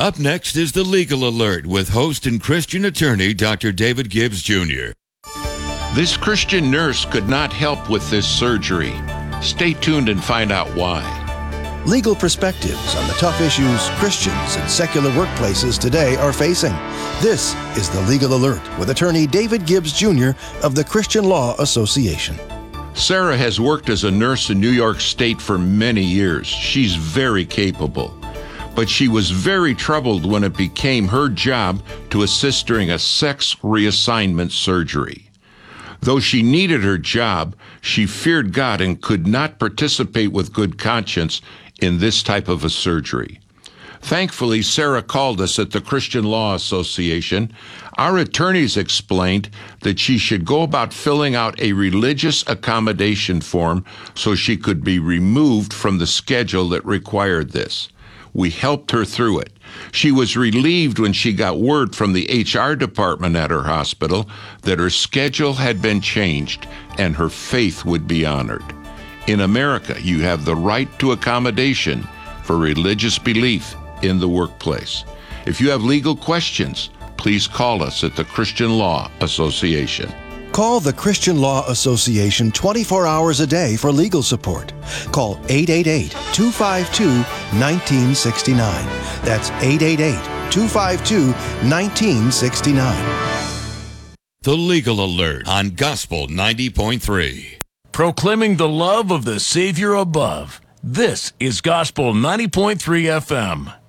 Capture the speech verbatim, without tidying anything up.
Up next is the Legal Alert with host and Christian attorney Doctor David Gibbs Junior This Christian nurse could not help with this surgery. Stay tuned and find out why. Legal perspectives on the tough issues Christians and secular workplaces today are facing. This is the Legal Alert with attorney David Gibbs Junior of the Christian Law Association. Sarah has worked as a nurse in New York State for many years. She's very capable. But she was very troubled when it became her job to assist during a sex reassignment surgery. Though she needed her job, she feared God and could not participate with good conscience in this type of a surgery. Thankfully, Sarah called us at the Christian Law Association. Our attorneys explained that she should go about filling out a religious accommodation form so she could be removed from the schedule that required this. We helped her through it. She was relieved when she got word from the H R department at her hospital that her schedule had been changed and her faith would be honored. In America, you have the right to accommodation for religious belief in the workplace. If you have legal questions, please call us at the Christian Law Association. Call the Christian Law Association twenty-four hours a day for legal support. Call eight eight eight, two five two, one nine six nine. That's eight eight eight, two five two, one nine six nine. The Legal Alert on Gospel ninety point three. Proclaiming the love of the Savior above. This is Gospel ninety point three F M.